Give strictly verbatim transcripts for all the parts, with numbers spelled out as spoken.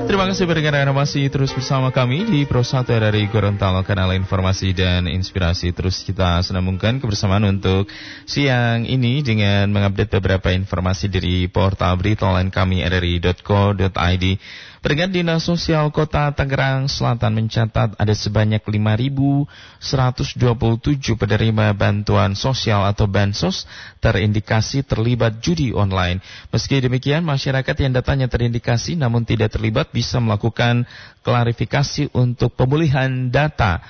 Terima kasih pendengar Anda masih terus bersama kami di Pro satu R R I Gorontalo, kanal informasi dan inspirasi. Terus kita senambungkan kebersamaan untuk siang ini dengan mengupdate beberapa informasi dari portal berita online kami r r i dot co dot i d. Pendengar, Dinas Sosial Kota Tangerang Selatan mencatat ada sebanyak lima ribu seratus dua puluh tujuh penerima bantuan sosial atau bansos terindikasi terlibat judi online. Meski demikian, masyarakat yang datanya terindikasi namun tidak terlibat bisa melakukan klarifikasi untuk pemulihan data.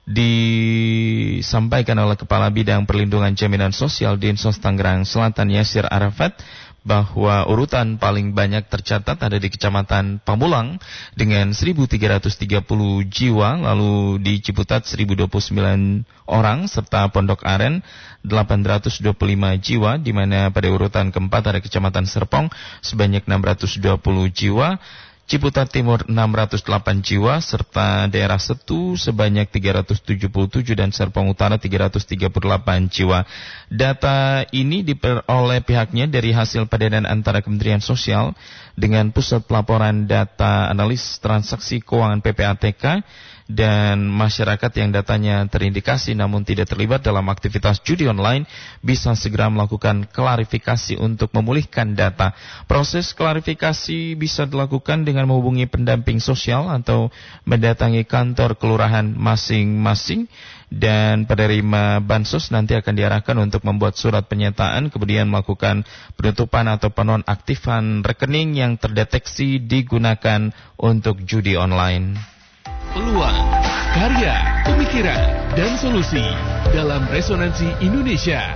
Disampaikan oleh Kepala Bidang Perlindungan Jaminan Sosial Dinsos Tangerang Selatan Yasir Arafat bahwa urutan paling banyak tercatat ada di Kecamatan Pamulang dengan seribu tiga ratus tiga puluh jiwa, lalu di Ciputat seribu dua puluh sembilan orang, serta Pondok Aren delapan ratus dua puluh lima jiwa, di mana pada urutan keempat ada Kecamatan Serpong sebanyak enam ratus dua puluh jiwa, Ciputat Timur enam ratus delapan jiwa, serta daerah Setu sebanyak tiga ratus tujuh puluh tujuh dan Serpong Utara tiga ratus tiga puluh delapan jiwa. Data ini diperoleh pihaknya dari hasil padenan antara Kementerian Sosial dengan Pusat Pelaporan Data Analis Transaksi Keuangan P P A T K dan masyarakat yang datanya terindikasi namun tidak terlibat dalam aktivitas judi online bisa segera melakukan klarifikasi untuk memulihkan data. Proses klarifikasi bisa dilakukan dengan menghubungi pendamping sosial atau mendatangi kantor kelurahan masing-masing, dan penerima bansos nanti akan diarahkan untuk membuat surat penyataan, kemudian melakukan penutupan atau penonaktifan rekening yang terdeteksi digunakan untuk judi online. Peluang, karya, pemikiran, dan solusi dalam Resonansi Indonesia.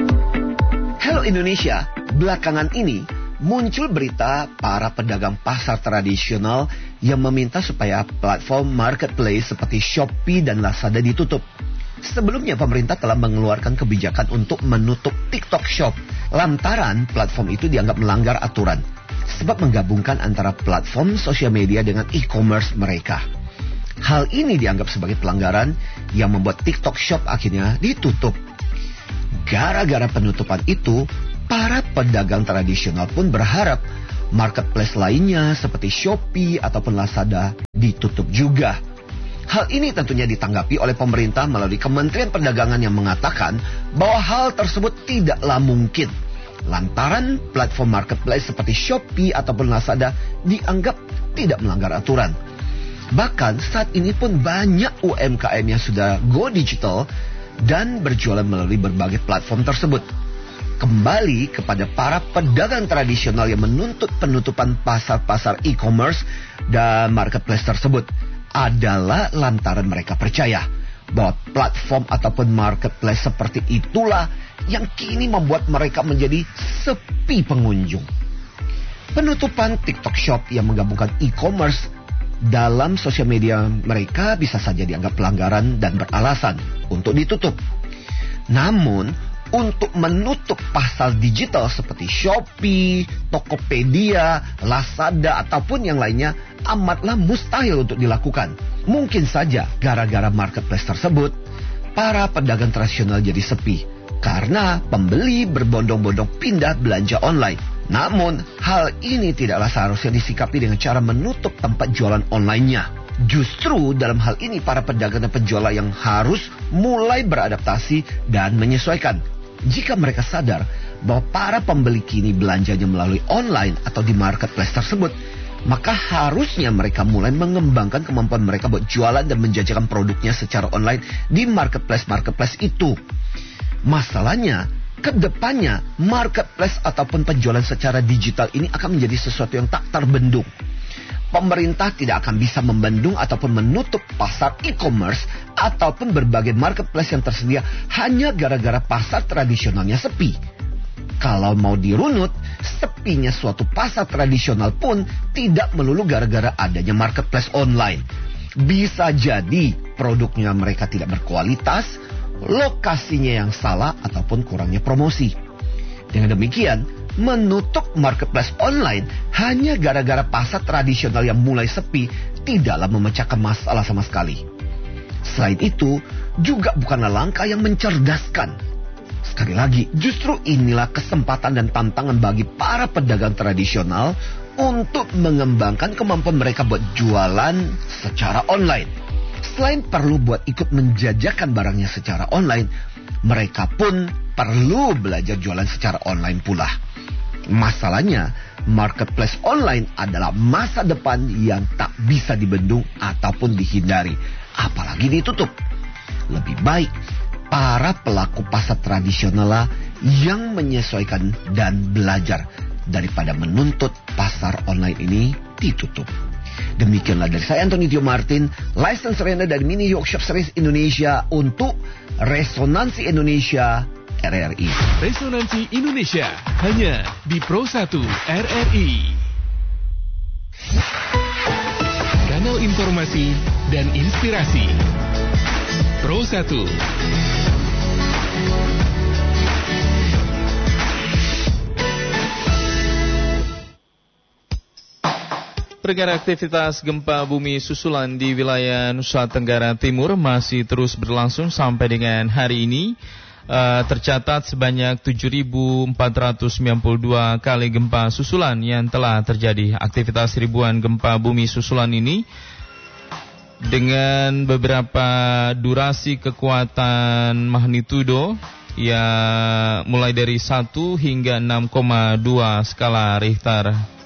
Hello Indonesia, belakangan ini muncul berita para pedagang pasar tradisional yang meminta supaya platform marketplace seperti Shopee dan Lazada ditutup. Sebelumnya pemerintah telah mengeluarkan kebijakan untuk menutup TikTok Shop lantaran platform itu dianggap melanggar aturan sebab menggabungkan antara platform sosial media dengan e-commerce mereka. Hal ini dianggap sebagai pelanggaran yang membuat TikTok Shop akhirnya ditutup. Gara-gara penutupan itu, para pedagang tradisional pun berharap marketplace lainnya seperti Shopee ataupun Lazada ditutup juga. Hal ini tentunya ditanggapi oleh pemerintah melalui Kementerian Perdagangan yang mengatakan bahwa hal tersebut tidaklah mungkin lantaran platform marketplace seperti Shopee ataupun Lazada dianggap tidak melanggar aturan. Bahkan saat ini pun banyak U M K M yang sudah go digital dan berjualan melalui berbagai platform tersebut. Kembali kepada para pedagang tradisional yang menuntut penutupan pasar-pasar e-commerce dan marketplace tersebut adalah lantaran mereka percaya bahwa platform ataupun marketplace seperti itulah yang kini membuat mereka menjadi sepi pengunjung. Penutupan TikTok Shop yang menggabungkan e-commerce dalam sosial media mereka bisa saja dianggap pelanggaran dan beralasan untuk ditutup. Namun, untuk menutup pasar digital seperti Shopee, Tokopedia, Lazada ataupun yang lainnya amatlah mustahil untuk dilakukan. Mungkin saja gara-gara marketplace tersebut, para pedagang tradisional jadi sepi karena pembeli berbondong-bondong pindah belanja online. Namun, hal ini tidaklah seharusnya disikapi dengan cara menutup tempat jualan online-nya. Justru dalam hal ini para pedagang dan penjual yang harus mulai beradaptasi dan menyesuaikan. Jika mereka sadar bahwa para pembeli kini belanjanya melalui online atau di marketplace tersebut, maka harusnya mereka mulai mengembangkan kemampuan mereka buat jualan dan menjajakan produknya secara online di marketplace-marketplace itu. Masalahnya, kedepannya marketplace ataupun penjualan secara digital ini akan menjadi sesuatu yang tak terbendung. Pemerintah tidak akan bisa membendung ataupun menutup pasar e-commerce ataupun berbagai marketplace yang tersedia hanya gara-gara pasar tradisionalnya sepi. Kalau mau dirunut, sepinya suatu pasar tradisional pun tidak melulu gara-gara adanya marketplace online. Bisa jadi produknya mereka tidak berkualitas, lokasinya yang salah ataupun kurangnya promosi. Dengan demikian, menutup marketplace online hanya gara-gara pasar tradisional yang mulai sepi tidaklah memecahkan masalah sama sekali. Selain itu, juga bukanlah langkah yang mencerdaskan. Sekali lagi, justru inilah kesempatan dan tantangan bagi para pedagang tradisional untuk mengembangkan kemampuan mereka buat jualan secara online. Selain perlu buat ikut menjajakan barangnya secara online, mereka pun perlu belajar jualan secara online pula. Masalahnya, marketplace online adalah masa depan yang tak bisa dibendung ataupun dihindari, apalagi ditutup. Lebih baik para pelaku pasar tradisional lah yang menyesuaikan dan belajar daripada menuntut pasar online ini ditutup. Demikianlah dari saya, Anthony Tio Martin, license trainer dari Mini Workshop Series Indonesia untuk Resonansi Indonesia R R I. Resonansi Indonesia hanya di Pro satu R R I. Kanal informasi dan inspirasi Pro satu. Perkara aktivitas gempa bumi susulan di wilayah Nusa Tenggara Timur masih terus berlangsung sampai dengan hari ini. Uh, tercatat sebanyak tujuh ribu empat ratus sembilan puluh dua kali gempa susulan yang telah terjadi. Aktivitas ribuan gempa bumi susulan ini dengan beberapa durasi kekuatan magnitudo ya mulai dari satu hingga enam koma dua skala Richter.